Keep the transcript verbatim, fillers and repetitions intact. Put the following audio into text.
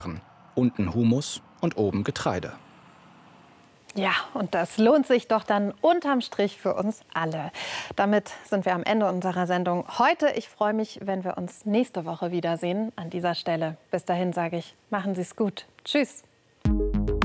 Unten Humus und oben Getreide. Ja, und das lohnt sich doch dann unterm Strich für uns alle. Damit sind wir am Ende unserer Sendung heute. Ich freue mich, wenn wir uns nächste Woche wiedersehen an dieser Stelle. Bis dahin sage ich, machen Sie es gut. Tschüss.